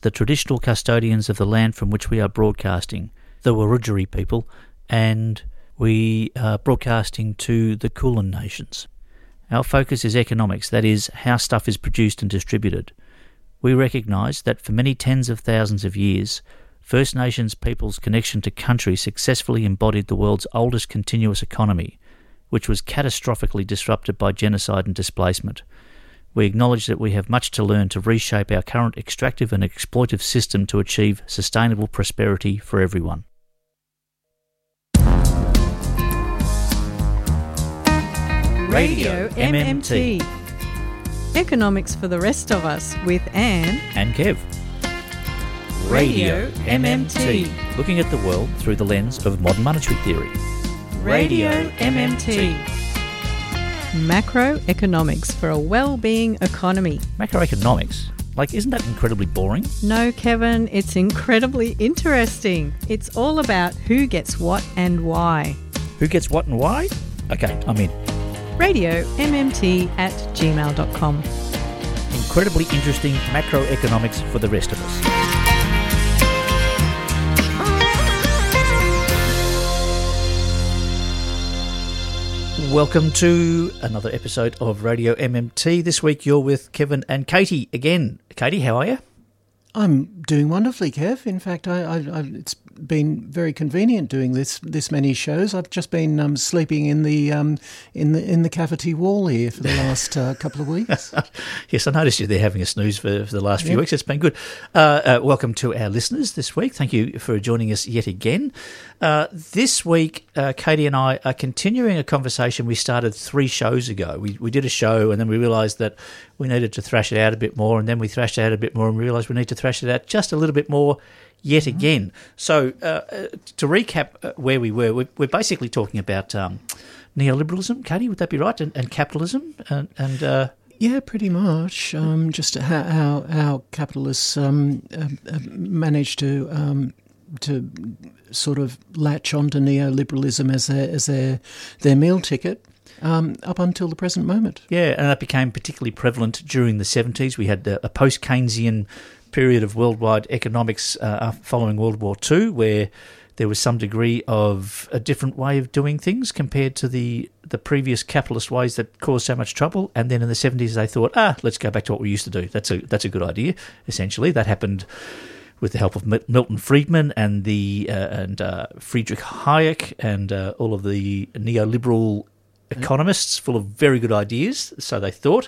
the traditional custodians of the land from which we are broadcasting, the Wurundjeri people, and we are broadcasting to the Kulin nations. Our focus is economics, that is, how stuff is produced and distributed. We recognise that for many tens of thousands of years, First Nations people's connection to country successfully embodied the world's oldest continuous economy, which was catastrophically disrupted by genocide and displacement. We acknowledge that we have much to learn to reshape our current extractive and exploitive system to achieve sustainable prosperity for everyone. Radio MMT. Economics for the rest of us with Anne and Kev. Radio MMT. Looking at the world through the lens of modern monetary theory. Radio MMT. Macroeconomics for a well-being economy. Macroeconomics? Like, isn't that incredibly boring? No, Kevin, it's incredibly interesting. It's all about who gets what and why. Who gets what and why? Okay, I'm in. RadioMMT@gmail.com. Incredibly interesting macroeconomics for the rest of us. Welcome to another episode of Radio MMT. This week you're with Kevin and Katie again. Katie, how are you? I'm doing wonderfully, Kev. In fact, it's been very convenient doing this many shows. I've just been sleeping in the cavity wall here for the last couple of weeks. Yes, I noticed you there having a snooze for the last few weeks. It's been good. Welcome to our listeners this week. Thank you for joining us yet again. This week, Katie and I are continuing a conversation we started 3 shows ago. We did a show and then we realised that we needed to thrash it out a bit more, and then we thrashed it out a bit more and realised we need to thrash it out just a little bit more yet again. So to recap where we were, we're basically talking about neoliberalism, Katie, would that be right, and capitalism? Yeah, pretty much. Just how capitalists manage to sort of latch onto neoliberalism as their meal ticket up until the present moment. Yeah, and that became particularly prevalent during the 70s. We had a post-Keynesian period of worldwide economics following World War II, where there was some degree of a different way of doing things compared to the previous capitalist ways that caused so much trouble. And then in the 70s they thought, let's go back to what we used to do. That's a good idea, essentially. That happened with the help of Milton Friedman and Friedrich Hayek and all of the neoliberal economists full of very good ideas, so they thought.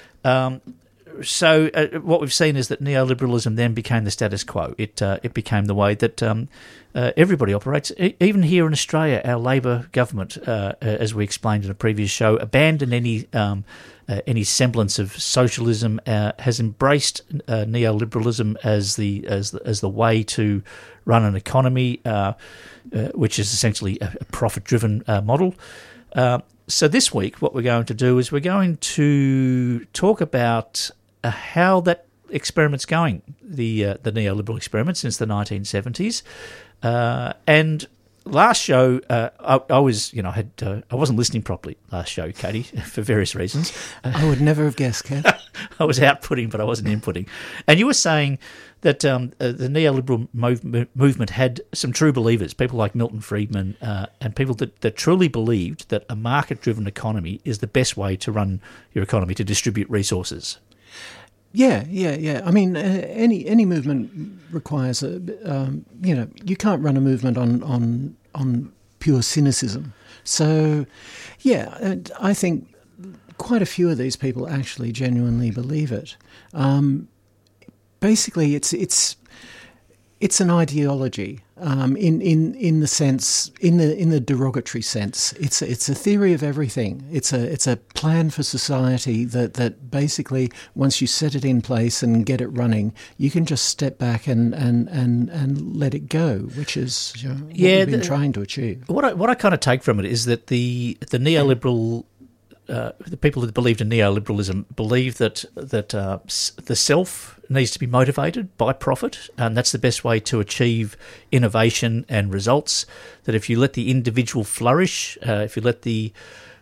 So what we've seen is that neoliberalism then became the status quo. It became the way that everybody operates. Even here in Australia, our Labor government, as we explained in a previous show, abandoned any semblance of socialism, has embraced neoliberalism as the way to run an economy, which is essentially a profit-driven model. So this week, what we're going to do is we're going to talk about how that experiment's going, the neoliberal experiment since the 1970s, and last show, I wasn't listening properly last show, Katie, for various reasons. I would never have guessed, Kev. I was outputting, but I wasn't inputting. And you were saying that the neoliberal movement had some true believers, people like Milton Friedman, and people that truly believed that a market-driven economy is the best way to run your economy, to distribute resources. Yeah. I mean, any movement requires you can't run a movement on pure cynicism. So, yeah, I think quite a few of these people actually genuinely believe it. Basically, it's an ideology in the sense, in the derogatory sense. It's a theory of everything. It's a plan for society that basically once you set it in place and get it running, you can just step back and let it go, which is what we've been trying to achieve. What I kind of take from it is that the neoliberal. The people that believed in neoliberalism believe that the self needs to be motivated by profit, and that's the best way to achieve innovation and results. That if you let the individual flourish, if you let the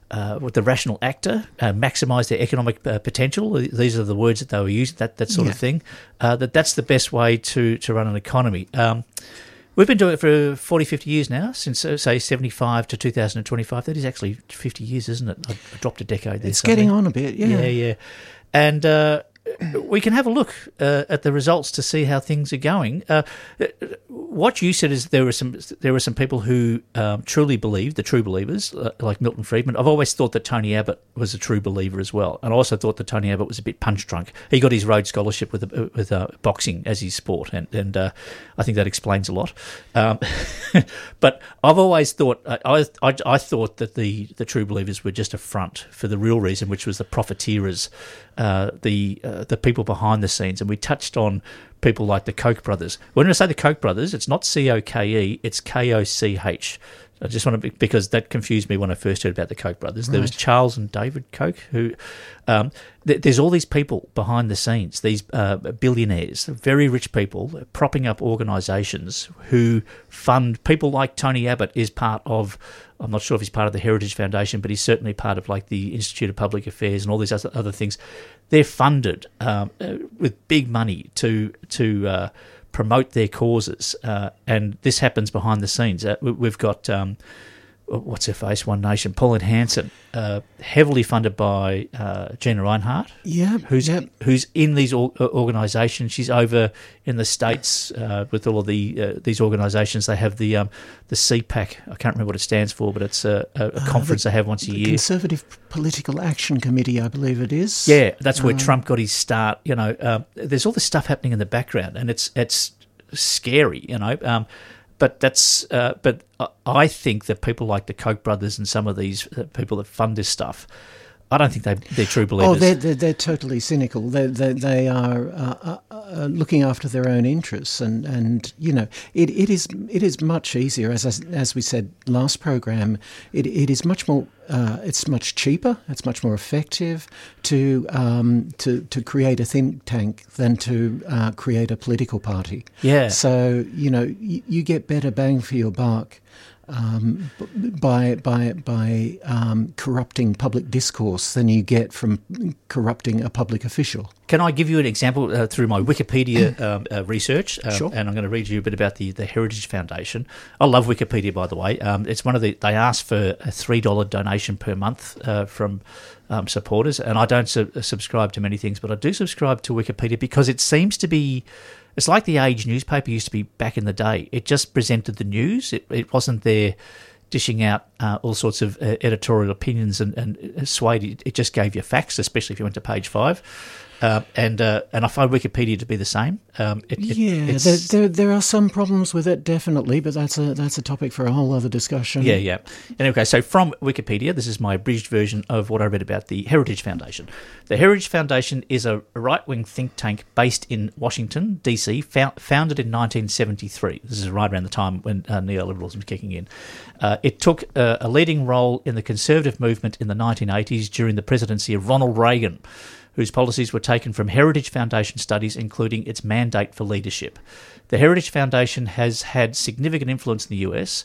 with the rational actor, maximise their economic potential. These are the words that they were using, that sort of thing. That's the best way to run an economy. We've been doing it for 40, 50 years now, since, say, 75 to 2025. That is actually 50 years, isn't it? I dropped a decade there. It's getting on a bit, yeah. Yeah. And we can have a look at the results to see how things are going. What you said is there were some people who truly believed, the true believers, like Milton Friedman. I've always thought that Tony Abbott was a true believer as well, and I also thought that Tony Abbott was a bit punch drunk. He got his Rhodes Scholarship with boxing as his sport, and I think that explains a lot. But I've always thought I thought that the true believers were just a front for the real reason, which was the profiteers, the people behind the scenes, and we touched on people like the Koch brothers. When I say the Koch brothers, it's not COKE, it's KOCH. I just want to, because that confused me when I first heard about the Koch brothers. Right. There was Charles and David Koch, who there's all these people behind the scenes, these billionaires, very rich people, propping up organisations who fund people like Tony Abbott is part of. I'm not sure if he's part of the Heritage Foundation, but he's certainly part of like the Institute of Public Affairs and all these other things. They're funded with big money to promote their causes, and this happens behind the scenes. We've got what's her face, One Nation, Pauline Hanson, heavily funded by Gina Reinhardt, who's in these organisations. She's over in the States with all of these organisations. They have the CPAC. I can't remember what it stands for, but it's a conference they have once a year. Conservative Political Action Committee, I believe it is. Yeah, that's where Trump got his start. You know, there's all this stuff happening in the background, and it's scary. You know. But I think that people like the Koch brothers and some of these people that fund this stuff, I don't think they're true believers. Oh, they're totally cynical. They are looking after their own interests, and you know it is much easier, as we said last program. It is much more. It's much cheaper. It's much more effective to create a think tank than to create a political party. Yeah. So you know you get better bang for your buck by corrupting public discourse than you get from corrupting a public official. Can I give you an example through my Wikipedia research? Sure. And I'm going to read you a bit about the Heritage Foundation. I love Wikipedia, by the way. It's one of they ask for a $3 donation per month from supporters, and I don't subscribe to many things, but I do subscribe to Wikipedia because it seems to be. It's like the Age newspaper used to be back in the day. It just presented the news. It wasn't there dishing out all sorts of editorial opinions and swayed. It just gave you facts, especially if you went to page 5. And I find Wikipedia to be the same. There are some problems with it, definitely, but that's a topic for a whole other discussion. Yeah. Anyway, so from Wikipedia, this is my abridged version of what I read about the Heritage Foundation. The Heritage Foundation is a right-wing think tank based in Washington, D.C., founded in 1973. This is right around the time when neoliberalism was kicking in. It took a leading role in the conservative movement in the 1980s during the presidency of Ronald Reagan, whose policies were taken from Heritage Foundation studies, including its mandate for leadership. The Heritage Foundation has had significant influence in the US,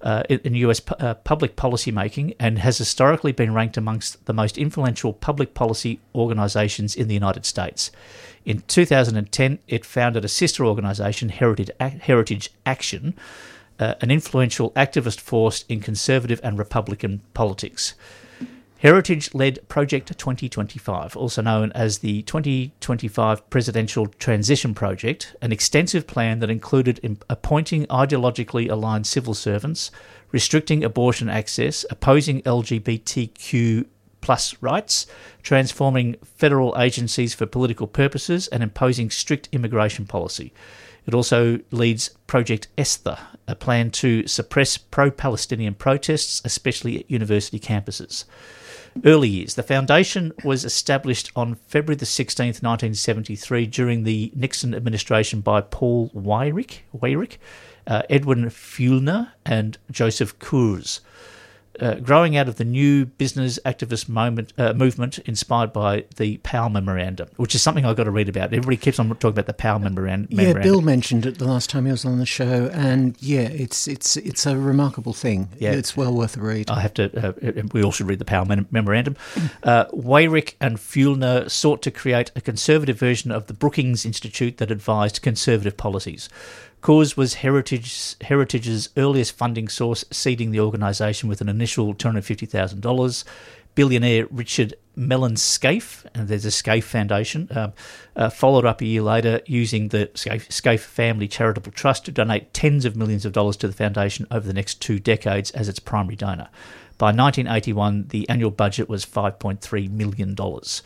public policy making, and has historically been ranked amongst the most influential public policy organisations in the United States. In 2010, it founded a sister organisation, Heritage Action, an influential activist force in conservative and Republican politics. Heritage led Project 2025, also known as the 2025 Presidential Transition Project, an extensive plan that included appointing ideologically aligned civil servants, restricting abortion access, opposing LGBTQ+ rights, transforming federal agencies for political purposes, and imposing strict immigration policy. It also leads Project Esther, a plan to suppress pro-Palestinian protests, especially at university campuses. Early years. The foundation was established on February the 16th, 1973, during the Nixon administration by Paul Weyrich, Edwin Fuellner, and Joseph Coors. growing out of the new business activist movement inspired by the Powell Memorandum, which is something I've got to read about. Everybody keeps on talking about the Powell Memorandum. Yeah, Bill mentioned it the last time he was on the show, and it's a remarkable thing. Yeah. It's well worth a read. I have to. We all should read the Powell Memorandum. Weyrich and Fuellner sought to create a conservative version of the Brookings Institute that advised conservative policies. Coors was Heritage's earliest funding source, seeding the organisation with an initial $250,000. Billionaire Richard Mellon Scaife, and there's a Scaife Foundation, followed up a year later using the Scaife Family Charitable Trust to donate tens of millions of dollars to the foundation over the next 2 decades as its primary donor. By 1981, the annual budget was $5.3 million.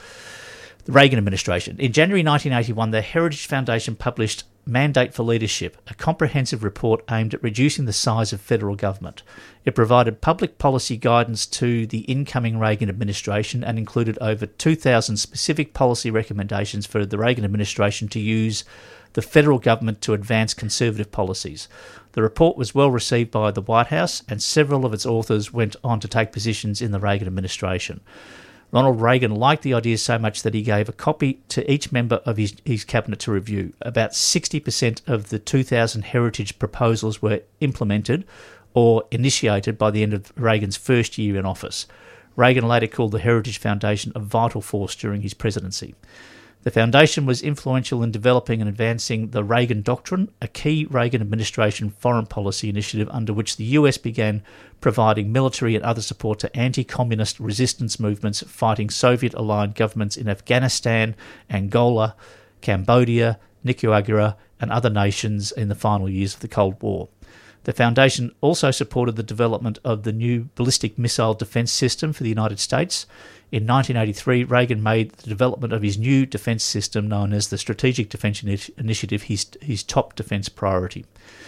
The Reagan administration. In January 1981, the Heritage Foundation published Mandate for Leadership, a comprehensive report aimed at reducing the size of federal government. It provided public policy guidance to the incoming Reagan administration and included over 2,000 specific policy recommendations for the Reagan administration to use the federal government to advance conservative policies. The report was well received by the White House, and several of its authors went on to take positions in the Reagan administration. Ronald Reagan liked the ideas so much that he gave a copy to each member of his cabinet to review. About 60% of the 2,000 heritage proposals were implemented or initiated by the end of Reagan's first year in office. Reagan later called the Heritage Foundation a vital force during his presidency. The foundation was influential in developing and advancing the Reagan Doctrine, a key Reagan administration foreign policy initiative under which the US began providing military and other support to anti-communist resistance movements fighting Soviet-aligned governments in Afghanistan, Angola, Cambodia, Nicaragua, and other nations in the final years of the Cold War. The foundation also supported the development of the new ballistic missile defence system for the United States. In 1983, Reagan made the development of his new defence system, known as the Strategic Defence Initiative, his top defence priority.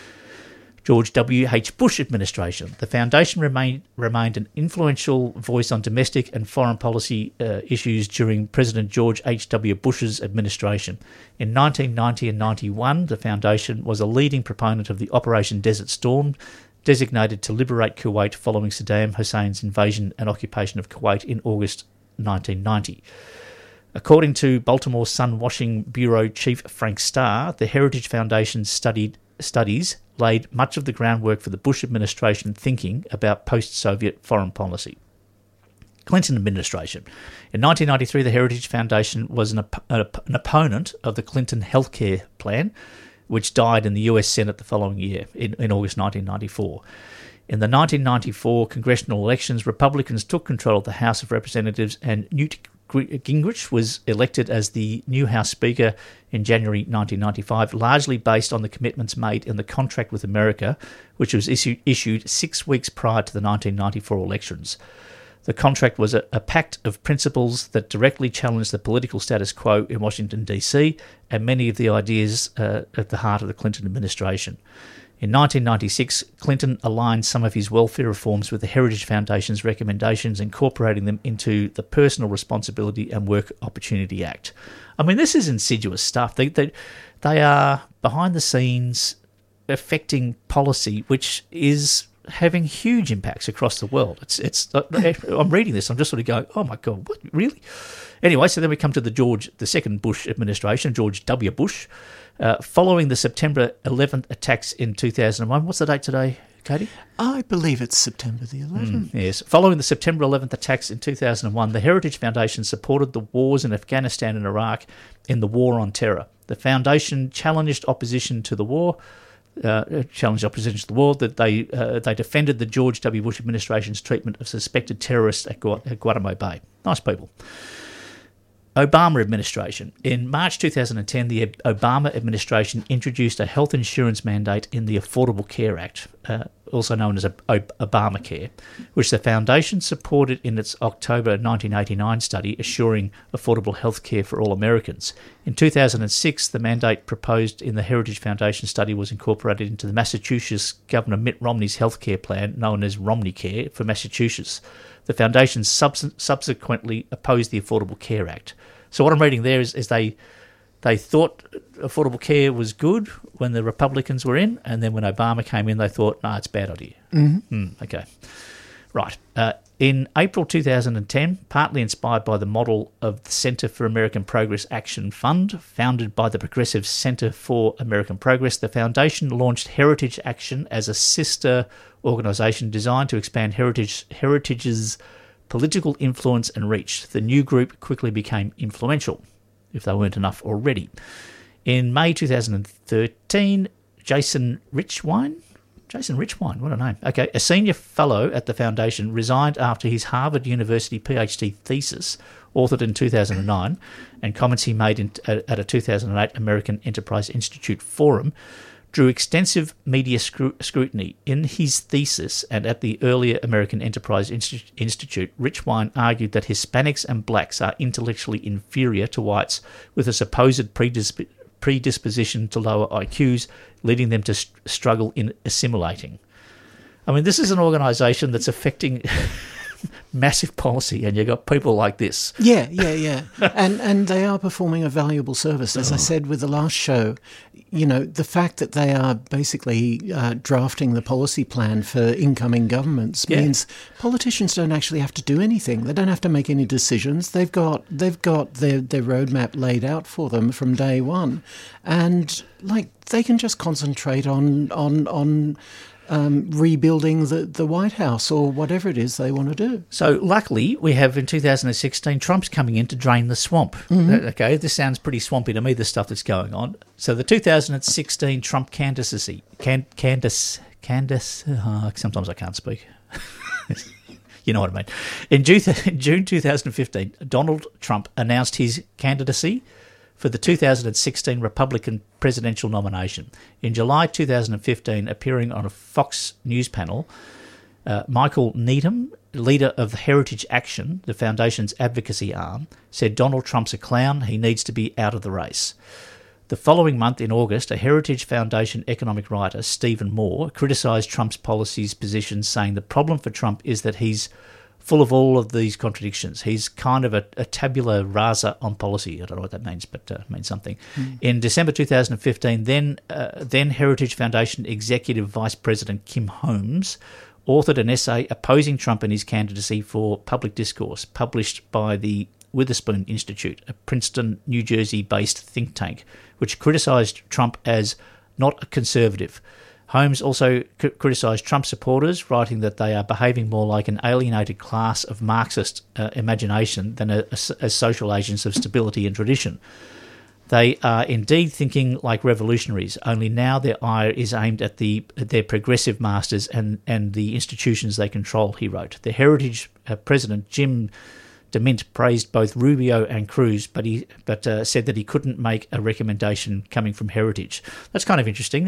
George W.H. Bush administration. The foundation remained an influential voice on domestic and foreign policy issues during President George H.W. Bush's administration. In 1990 and 91, the foundation was a leading proponent of the Operation Desert Storm, designated to liberate Kuwait following Saddam Hussein's invasion and occupation of Kuwait in August 1990. According to Baltimore Sun Washing Bureau Chief Frank Starr, the Heritage Foundation studies laid much of the groundwork for the Bush administration thinking about post-Soviet foreign policy. Clinton administration. In 1993, the Heritage Foundation was an opponent of the Clinton healthcare plan, which died in the US Senate the following year, in August 1994. In the 1994 congressional elections, Republicans took control of the House of Representatives, and Newt Gingrich was elected as the new House Speaker in January 1995, largely based on the commitments made in the Contract with America, which was issued 6 weeks prior to the 1994 elections. The contract was a pact of principles that directly challenged the political status quo in Washington, D.C., and many of the ideas at the heart of the Clinton administration. In 1996, Clinton aligned some of his welfare reforms with the Heritage Foundation's recommendations, incorporating them into the Personal Responsibility and Work Opportunity Act. I mean, this is insidious stuff. They are behind the scenes affecting policy, which is having huge impacts across the world. I'm reading this, I'm just sort of going, oh my God, what, really? Anyway, so then we come to the second Bush administration, George W. Bush. Following the September 11th attacks in 2001, what's the date today, Katie? I believe it's September the 11th. Yes. Following the September 11th attacks in 2001, the Heritage Foundation supported the wars in Afghanistan and Iraq in the War on Terror. The foundation challenged opposition to the war, that they defended the George W. Bush administration's treatment of suspected terrorists at Guantanamo Bay. Nice people. Obama administration. In March 2010, the Obama administration introduced a health insurance mandate in the Affordable Care Act, also known as Obamacare, which the foundation supported in its October 1989 study assuring affordable health care for all Americans. In 2006, the mandate proposed in the Heritage Foundation study was incorporated into the Massachusetts Governor Mitt Romney's health care plan, known as Romneycare, for Massachusetts. The foundation subsequently opposed the Affordable Care Act. So what I'm reading there is they thought Affordable Care was good when the Republicans were in, and then when Obama came in, they thought, no, it's a bad idea. Mm-hmm. Okay. Right. In April 2010, partly inspired by the model of the Centre for American Progress Action Fund, founded by the Progressive Centre for American Progress, the foundation launched Heritage Action as a sister organisation designed to expand Heritage's political influence and reach. The new group quickly became influential, if they weren't enough already. In May 2013, Jason Richwine, what a name. Okay, a senior fellow at the foundation, resigned after his Harvard University PhD thesis, authored in 2009, and comments he made at a 2008 American Enterprise Institute forum, drew extensive media scrutiny. In his thesis and at the earlier American Enterprise Institute, Richwine argued that Hispanics and blacks are intellectually inferior to whites, with a supposed predisposition to lower IQs, leading them to struggle in assimilating. I mean, this is an organisation that's affecting massive policy, and you've got people like this. Yeah. and they are performing a valuable service. As I said with the last show, the fact that they are basically drafting the policy plan for incoming governments means politicians don't actually have to do anything. They don't have to make any decisions. They've got their roadmap laid out for them from day one, and they can just concentrate on rebuilding the White House or whatever it is they want to do. So luckily, we have in 2016 Trump's coming in to drain the swamp. Mm-hmm. Okay, this sounds pretty swampy to me, the stuff that's going on. So the 2016 Trump candidacy, sometimes I can't speak. You know what I mean. In June 2015, Donald Trump announced his candidacy for the 2016 Republican presidential nomination. In July 2015, appearing on a Fox News panel, Michael Needham, leader of Heritage Action, the foundation's advocacy arm, said Donald Trump's a clown, he needs to be out of the race. The following month, in August, a Heritage Foundation economic writer, Stephen Moore, criticised Trump's policies positions, saying the problem for Trump is that he's full of all of these contradictions. He's kind of a tabula rasa on policy. I don't know what that means, but it means something. In December 2015, then Heritage Foundation Executive Vice President Kim Holmes authored an essay opposing Trump and his candidacy for public discourse, published by the Witherspoon Institute, a Princeton, New Jersey-based think tank, which criticised Trump as not a conservative. Holmes also criticised Trump supporters, writing that they are behaving more like an alienated class of Marxist imagination than as social agents of stability and tradition. They are indeed thinking like revolutionaries, only now their ire is aimed at their progressive masters and the institutions they control, he wrote. The Heritage president, Jim DeMint, praised both Rubio and Cruz, but said that he couldn't make a recommendation coming from Heritage. That's kind of interesting.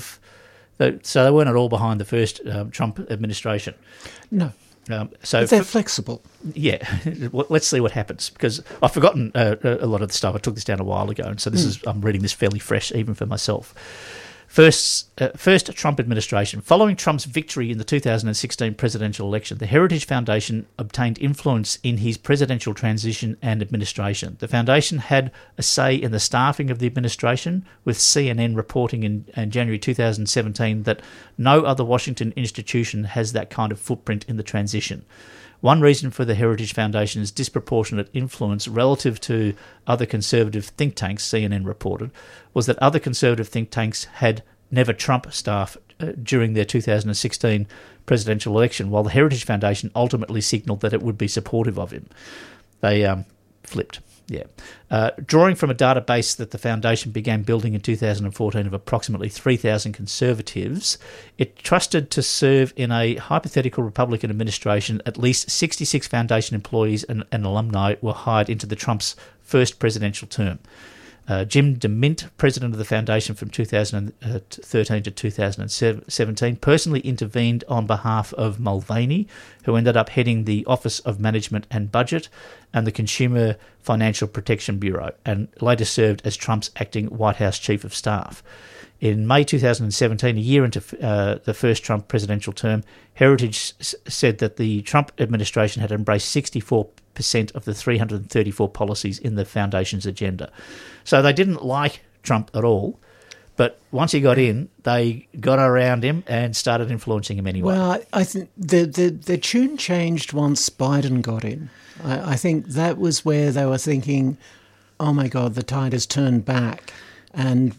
So they weren't at all behind the first Trump administration. No. So they're flexible. Yeah. Let's see what happens, because I've forgotten a lot of the stuff. I took this down a while ago, and so I'm reading this fairly fresh, even for myself. First Trump administration. Following Trump's victory in the 2016 presidential election, the Heritage Foundation obtained influence in his presidential transition and administration. The foundation had a say in the staffing of the administration, with CNN reporting in January 2017 that no other Washington institution has that kind of footprint in the transition. One reason for the Heritage Foundation's disproportionate influence relative to other conservative think tanks, CNN reported, was that other conservative think tanks had never Trump staff during their 2016 presidential election, while the Heritage Foundation ultimately signalled that it would be supportive of him. They flipped. Yeah. Drawing from a database that the foundation began building in 2014 of approximately 3,000 conservatives, it trusted to serve in a hypothetical Republican administration. At least 66 foundation employees and alumni were hired into the Trump's first presidential term. Jim DeMint, president of the foundation from 2013 to 2017, personally intervened on behalf of Mulvaney, who ended up heading the Office of Management and Budget and the Consumer Financial Protection Bureau, and later served as Trump's acting White House Chief of Staff. In May 2017, a year into the first Trump presidential term, Heritage said that the Trump administration had embraced 64% of the 334 policies in the foundation's agenda. So they didn't like Trump at all, But once he got in, they got around him and started influencing him anyway. Well, I think the tune changed once Biden got in. I think that was where they were thinking, oh my God, the tide has turned back and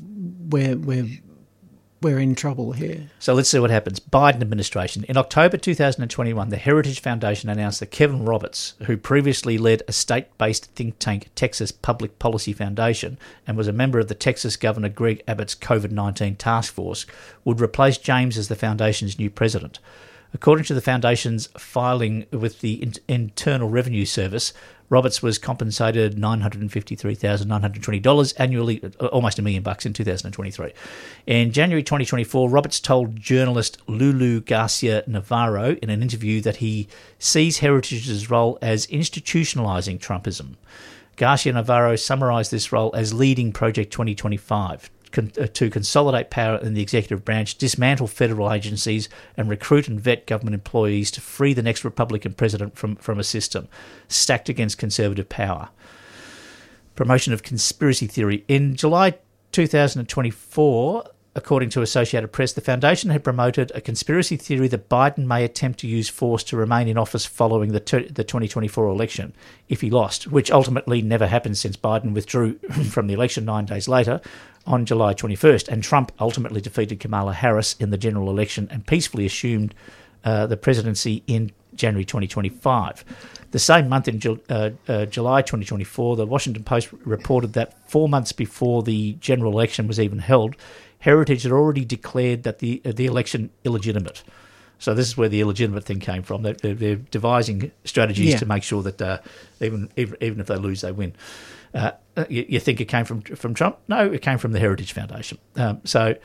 we're in trouble here. So let's see what happens. Biden administration. In October 2021, the Heritage Foundation announced that Kevin Roberts, who previously led a state-based think tank, Texas Public Policy Foundation, and was a member of the Texas Governor Greg Abbott's COVID-19 task force, would replace James as the foundation's new president. According to the foundation's filing with the Internal Revenue Service, Roberts was compensated $953,920 annually, almost $1 million in 2023. In January 2024, Roberts told journalist Lulu Garcia Navarro in an interview that he sees Heritage's role as institutionalizing Trumpism. Garcia Navarro summarized this role as leading Project 2025 to consolidate power in the executive branch, dismantle federal agencies, and recruit and vet government employees to free the next Republican president from a system stacked against conservative power. Promotion of conspiracy theory. In July 2024, according to Associated Press, the foundation had promoted a conspiracy theory that Biden may attempt to use force to remain in office following the 2024 election if he lost, which ultimately never happened since Biden withdrew from the election 9 days later on July 21st, and Trump ultimately defeated Kamala Harris in the general election and peacefully assumed the presidency in January 2025. The same month in July 2024, the Washington Post reported that 4 months before the general election was even held, Heritage had already declared that the election illegitimate. So this is where the illegitimate thing came from. They're devising strategies to make sure that even if they lose, they win. You think it came from Trump? No, it came from the Heritage Foundation. The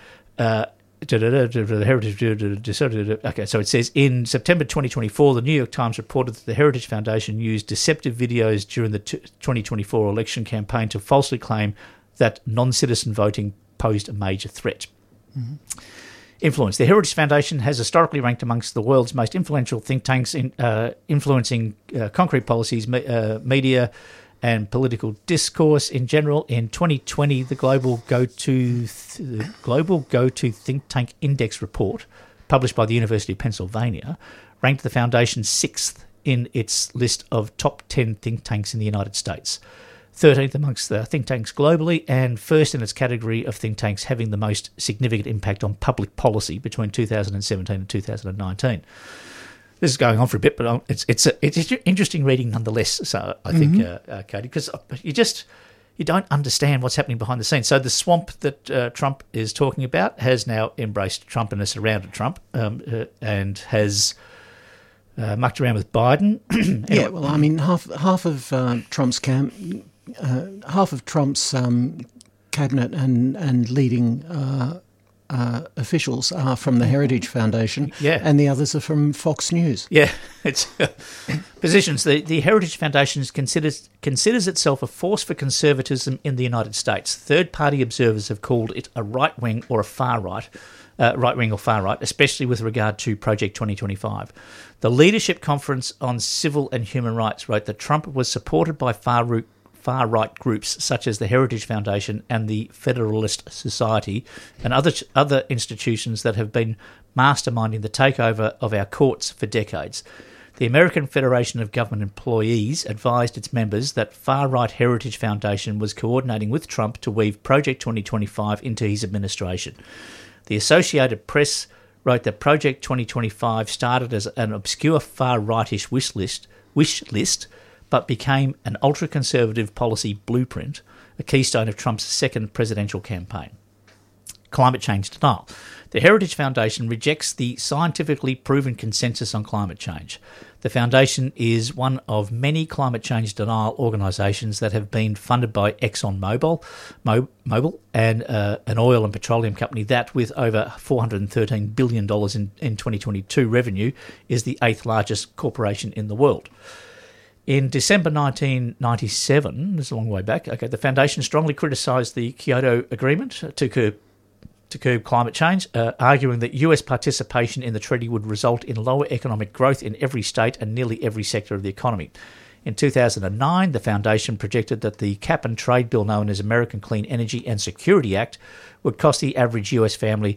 Heritage. Okay, so it says in September 2024, the New York Times reported that the Heritage Foundation used deceptive videos during the 2024 election campaign to falsely claim that non-citizen voting posed a major threat. Mm-hmm. Influence. The Heritage Foundation has historically ranked amongst the world's most influential think tanks in influencing concrete policies, media, and political discourse in general. In 2020, the Global Go-To Think Tank Index report, published by the University of Pennsylvania, ranked the foundation 6th in its list of top 10 think tanks in the United States, 13th amongst the think tanks globally, and first in its category of think tanks having the most significant impact on public policy between 2017 and 2019. This is going on for a bit, but it's interesting reading nonetheless. So I think, Katie, because you don't understand what's happening behind the scenes. So the swamp that Trump is talking about has now embraced Trump and has surrounded Trump and has mucked around with Biden. Anyway. Yeah, well, I mean, half of Trump's cabinet and leading officials are from the Heritage Foundation, and the others are from Fox News. Yeah, it's positions. The Heritage Foundation considers itself a force for conservatism in the United States. Third-party observers have called it a right-wing or a far-right, right-wing or far-right, especially with regard to Project 2025. The Leadership Conference on Civil and Human Rights wrote that Trump was supported by far-right groups such as the Heritage Foundation and the Federalist Society and other institutions that have been masterminding the takeover of our courts for decades. The American Federation of Government Employees advised its members that far-right Heritage Foundation was coordinating with Trump to weave Project 2025 into his administration. The Associated Press wrote that Project 2025 started as an obscure far-rightish wish list, but became an ultra-conservative policy blueprint, a keystone of Trump's second presidential campaign. Climate change denial. The Heritage Foundation rejects the scientifically proven consensus on climate change. The foundation is one of many climate change denial organisations that have been funded by ExxonMobil, and an oil and petroleum company that, with over $413 billion in 2022 revenue, is the 8th largest corporation in the world. In December 1997, this is a long way back, the foundation strongly criticised the Kyoto Agreement to curb climate change, arguing that US participation in the treaty would result in lower economic growth in every state and nearly every sector of the economy. In 2009, the foundation projected that the cap and trade bill known as American Clean Energy and Security Act would cost the average US family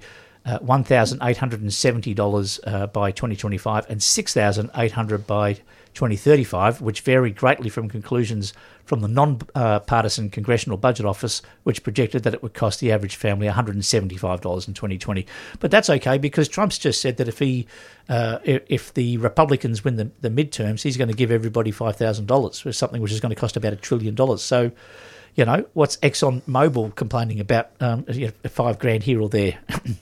$1,870 by 2025 and $6,800 by 2035, which varied greatly from conclusions from the non-partisan Congressional Budget Office, which projected that it would cost the average family $175 in 2020. But that's okay, because Trump's just said that if the Republicans win the midterms, he's going to give everybody $5,000 for something which is going to cost about $1 trillion. So, you know, what's ExxonMobil complaining about? $5,000 here or there?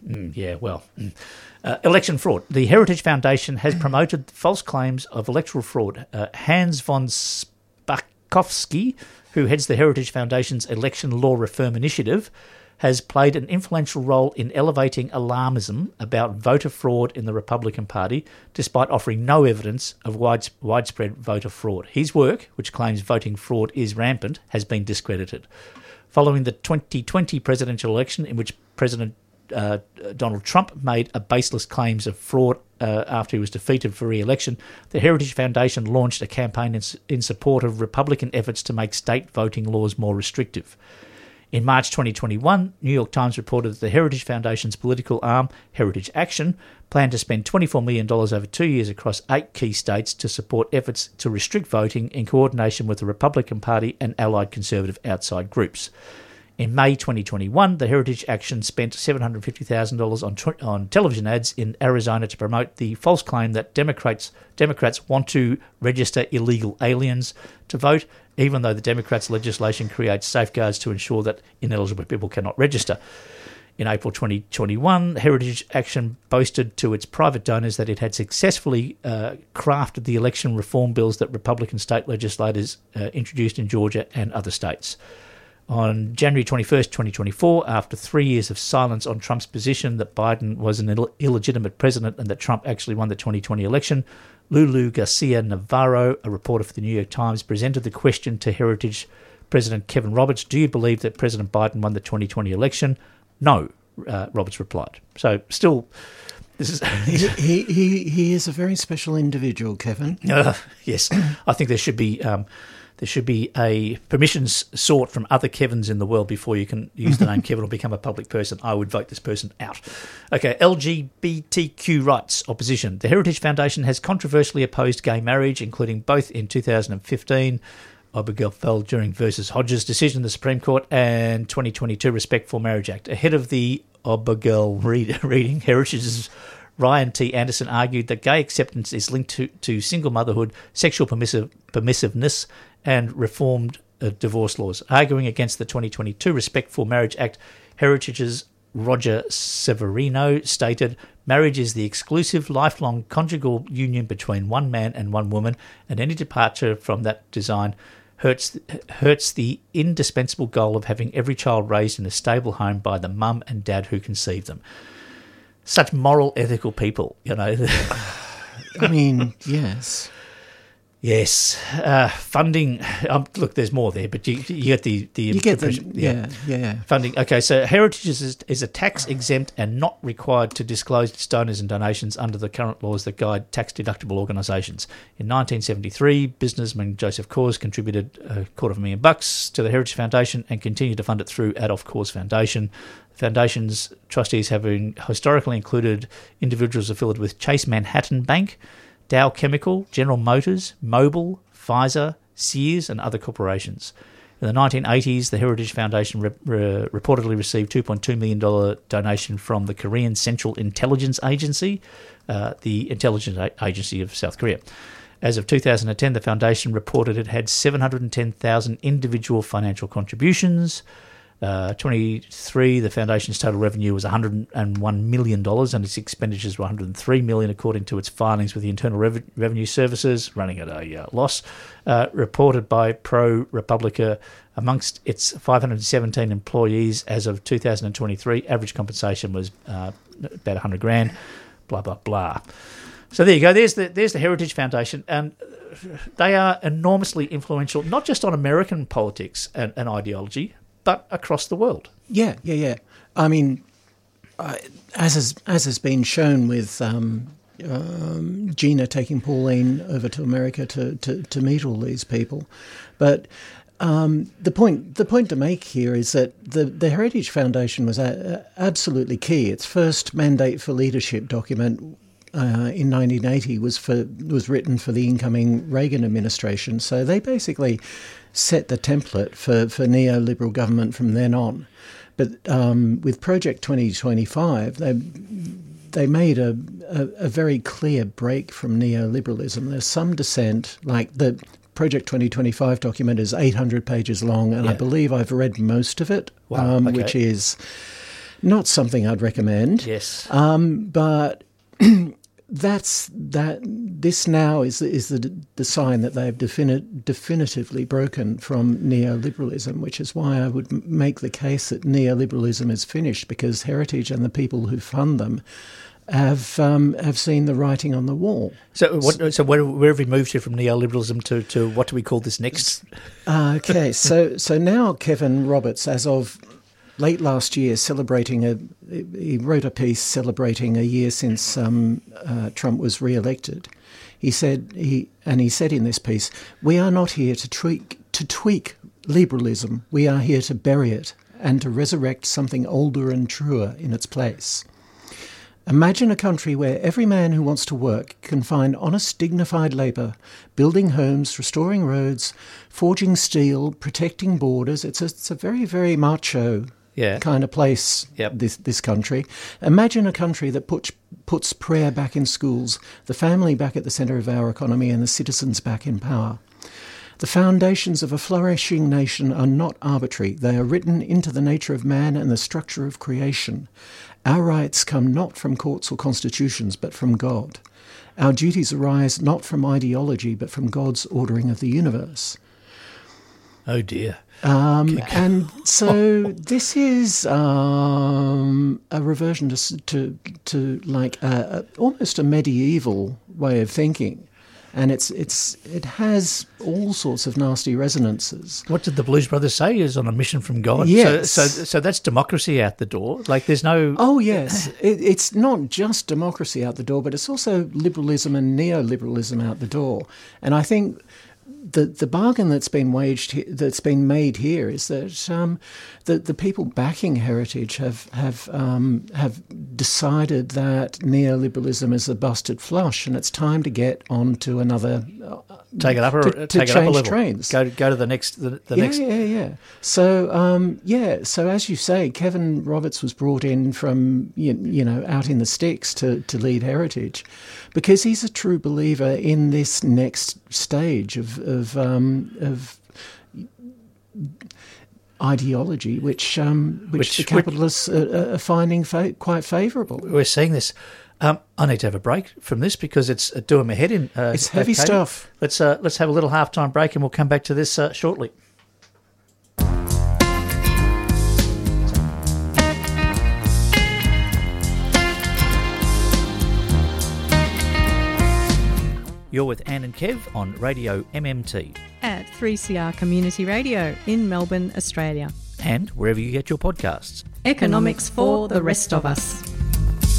Election fraud. The Heritage Foundation has promoted false claims of electoral fraud. Hans von Spakovsky, who heads the Heritage Foundation's Election Law Reform Initiative, has played an influential role in elevating alarmism about voter fraud in the Republican Party, despite offering no evidence of widespread voter fraud. His work, which claims voting fraud is rampant, has been discredited. Following the 2020 presidential election, in which President Donald Trump made baseless claims of fraud after he was defeated for re-election, the Heritage Foundation launched a campaign in support of Republican efforts to make state voting laws more restrictive. In March 2021, New York Times reported that the Heritage Foundation's political arm, Heritage Action, planned to spend $24 million over 2 years across 8 key states to support efforts to restrict voting in coordination with the Republican Party and allied conservative outside groups. In May 2021, the Heritage Action spent $750,000 on television ads in Arizona to promote the false claim that Democrats want to register illegal aliens to vote, even though the Democrats' legislation creates safeguards to ensure that ineligible people cannot register. In April 2021, Heritage Action boasted to its private donors that it had successfully crafted the election reform bills that Republican state legislators introduced in Georgia and other states. On January 21st, 2024, after 3 years of silence on Trump's position that Biden was an illegitimate president and that Trump actually won the 2020 election, Lulu Garcia-Navarro, a reporter for the New York Times, presented the question to Heritage President Kevin Roberts: "Do you believe that President Biden won the 2020 election?" "No," Roberts replied. So still, this is... he is a very special individual, Kevin. Yes, I think there should be a permissions sought from other Kevins in the world before you can use the name Kevin or become a public person. I would vote this person out. Okay, LGBTQ rights opposition. The Heritage Foundation has controversially opposed gay marriage, including both in 2015, Obergefell during versus Hodges decision in the Supreme Court, and 2022 Respect for Marriage Act. Ahead of the Obergefell reading, Heritage's Ryan T. Anderson argued that gay acceptance is linked to single motherhood, sexual permissiveness, and reformed divorce laws. Arguing against the 2022 Respect for Marriage Act, Heritage's Roger Severino stated, "Marriage is the exclusive, lifelong conjugal union between one man and one woman, and any departure from that design hurts the indispensable goal of having every child raised in a stable home by the mum and dad who conceived them." Such moral, ethical people, you know. I mean, yes. Yes. Funding. Look, there's more there, but you get the impression. Yeah. Funding. Okay, so Heritage is a tax-exempt and not required to disclose its donors and donations under the current laws that guide tax-deductible organisations. In 1973, businessman Joseph Coors contributed $250,000 to the Heritage Foundation and continued to fund it through Adolph Coors Foundation. The Foundation's trustees have been historically included individuals affiliated with Chase Manhattan Bank, Dow Chemical, General Motors, Mobil, Pfizer, Sears, and other corporations. In the 1980s, the Heritage Foundation reportedly received $2.2 million donation from the Korean Central Intelligence Agency, the intelligence agency of South Korea. As of 2010, the foundation reported it had 710,000 individual financial contributions. 23, the foundation's total revenue was $101 million and its expenditures were $103 million, according to its filings with the Internal Revenue Services, running at a loss. Reported by ProRepublica, amongst its 517 employees as of 2023, average compensation was about $100,000. Blah blah blah. So there you go. There's the Heritage Foundation, and they are enormously influential, not just on American politics and ideology, but across the world. Yeah. I mean, as has been shown with Gina taking Pauline over to America to meet all these people. But the point to make here is that the Heritage Foundation was absolutely key. Its first Mandate for Leadership document in 1980 was written for the incoming Reagan administration. So they basically set the template for neoliberal government from then on. But with Project 2025, they made a very clear break from neoliberalism. There's some dissent, like the Project 2025 document is 800 pages long, and I believe I've read most of it, which is not something I'd recommend. Yes. But this now is the sign that they have definitively broken from neoliberalism, which is why I would make the case that neoliberalism is finished, because Heritage and the people who fund them have seen the writing on the wall. So where have we moved to from neoliberalism to what do we call this next? Okay, so now Kevin Roberts, as of late last year, he wrote a piece celebrating a year since Trump was re-elected. He said in this piece, "We are not here to tweak liberalism. We are here to bury it and to resurrect something older and truer in its place. Imagine a country where every man who wants to work can find honest, dignified labour, building homes, restoring roads, forging steel, protecting borders." It's a very, very macho kind of place, this country. Imagine a country that puts prayer back in schools, the family back at the centre of our economy, and the citizens back in power. The foundations of a flourishing nation are not arbitrary. They are written into the nature of man and the structure of creation. Our rights come not from courts or constitutions, but from God. Our duties arise not from ideology, but from God's ordering of the universe. Oh dear. And so this is a reversion to like almost a medieval way of thinking. And it has all sorts of nasty resonances. What did the Blues Brothers say? Is on a mission from God. Yes. So that's democracy out the door. Like there's no. Oh yes, it's not just democracy out the door, but it's also liberalism and neoliberalism out the door. And I think the bargain that's been made here is that the people backing Heritage have decided that neoliberalism is a busted flush, and it's time to get on to another. Take it up a change level. Trains. Go to the next. Next. Yeah. So as you say, Kevin Roberts was brought in from out in the sticks to lead Heritage, because he's a true believer in this next stage of ideology, which the capitalists are finding quite favourable. We're seeing this. I need to have a break from this because it's doing my head in. It's heavy stuff. Let's have a little halftime break and we'll come back to this shortly. You're with Anne and Kev on Radio MMT. At 3CR Community Radio in Melbourne, Australia. And wherever you get your podcasts. Economics for the rest of us.